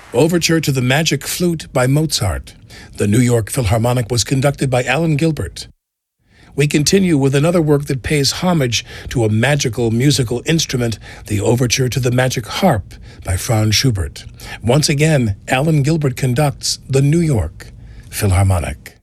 Overture to the Magic Flute by Mozart. The New York Philharmonic was conducted by Alan Gilbert. We continue with another work that pays homage to a magical musical instrument, the Overture to the Magic Harp by Franz Schubert. Once again, Alan Gilbert conducts the New York Philharmonic.